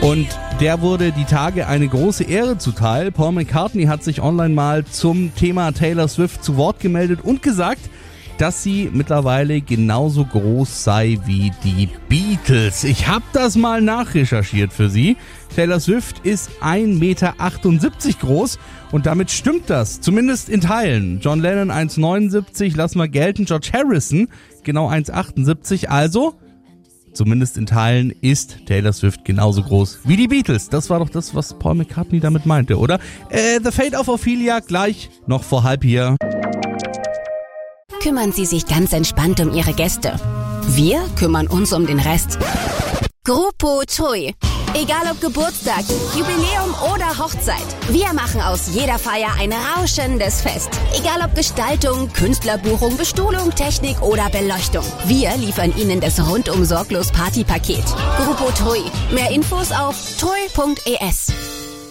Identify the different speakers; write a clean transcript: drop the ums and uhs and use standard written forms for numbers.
Speaker 1: Und der wurde die Tage eine große Ehre zuteil. Paul McCartney hat sich online mal zum Thema Taylor Swift zu Wort gemeldet und gesagt, dass sie mittlerweile genauso groß sei wie die Beatles. Ich habe das mal nachrecherchiert für Sie. Taylor Swift ist 1,78 Meter groß und damit stimmt das, zumindest in Teilen. John Lennon 1,79, lassen wir gelten. George Harrison genau 1,78, also zumindest in Teilen ist Taylor Swift genauso groß wie die Beatles. Das war doch das, was Paul McCartney damit meinte, oder? The Fate of Ophelia gleich noch vor halb hier.
Speaker 2: Kümmern Sie sich ganz entspannt um Ihre Gäste. Wir kümmern uns um den Rest. Gruppo Tui. Egal ob Geburtstag, Jubiläum oder Hochzeit. Wir machen aus jeder Feier ein rauschendes Fest. Egal ob Gestaltung, Künstlerbuchung, Bestuhlung, Technik oder Beleuchtung. Wir liefern Ihnen das rundum sorglos Partypaket. Gruppo Tui. Mehr Infos auf tui.es.